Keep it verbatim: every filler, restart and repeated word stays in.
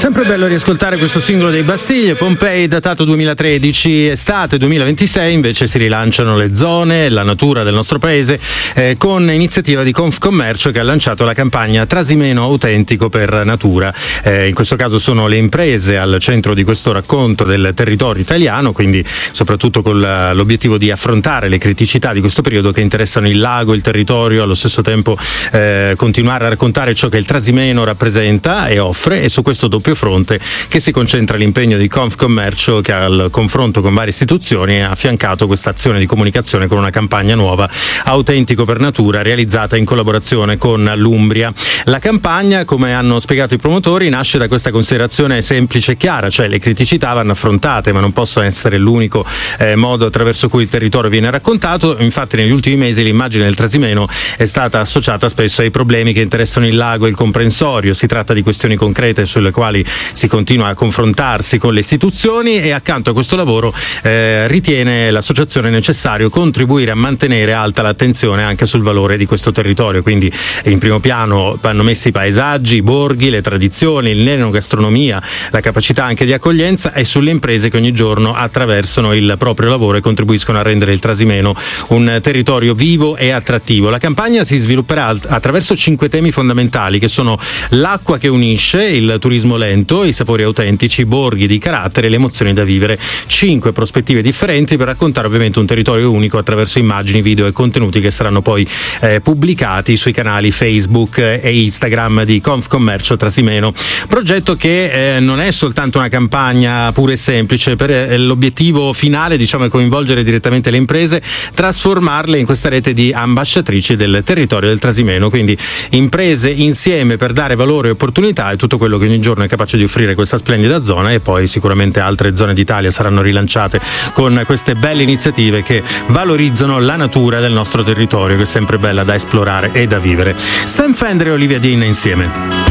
Sempre bello riascoltare questo singolo dei Bastiglie. Pompei datato duemilatredici, estate duemilaventisei invece si rilanciano le zone, la natura del nostro paese eh, con iniziativa di Confcommercio, che ha lanciato la campagna Trasimeno autentico per natura. Eh, in questo caso sono le imprese al centro di questo racconto del territorio italiano, quindi soprattutto con la, l'obiettivo di affrontare le criticità di questo periodo che interessano il lago, il territorio, allo stesso tempo eh, continuare a raccontare ciò che il Trasimeno rappresenta e offre, e su questo doppio fronte che si concentra l'impegno di Confcommercio, che al confronto con varie istituzioni ha affiancato questa azione di comunicazione con una campagna nuova, Autentico per natura, realizzata in collaborazione con l'Umbria. La campagna, come hanno spiegato i promotori, nasce da questa considerazione semplice e chiara, cioè le criticità vanno affrontate ma non possono essere l'unico eh, modo attraverso cui il territorio viene raccontato. Infatti negli ultimi mesi l'immagine del Trasimeno è stata associata spesso ai problemi che interessano il lago e il comprensorio. Si tratta di questioni concrete sulle quali si continua a confrontarsi con le istituzioni, e accanto a questo lavoro eh, ritiene l'associazione necessario contribuire a mantenere alta l'attenzione anche sul valore di questo territorio. Quindi in primo piano vanno messi i paesaggi, i borghi, le tradizioni, l'enogastronomia, la capacità anche di accoglienza, e sulle imprese che ogni giorno attraversano il proprio lavoro e contribuiscono a rendere il Trasimeno un territorio vivo e attrattivo. La campagna si svilupperà attraverso cinque temi fondamentali, che sono l'acqua che unisce, il turismo lento, i sapori autentici, i borghi di carattere e le emozioni da vivere. Cinque prospettive differenti per raccontare ovviamente un territorio unico attraverso immagini, video e contenuti che saranno poi eh, pubblicati sui canali Facebook e Instagram di Confcommercio Trasimeno. Progetto che eh, non è soltanto una campagna pura e semplice, per eh, l'obiettivo finale diciamo è coinvolgere direttamente le imprese, trasformarle in questa rete di ambasciatrici del territorio del Trasimeno, quindi imprese insieme per dare valore e opportunità e tutto quello che ogni giorno è capace di offrire questa splendida zona. E poi sicuramente altre zone d'Italia saranno rilanciate con queste belle iniziative che valorizzano la natura del nostro territorio, che è sempre bella da esplorare e da vivere. Sam Fender e Olivia Dean insieme.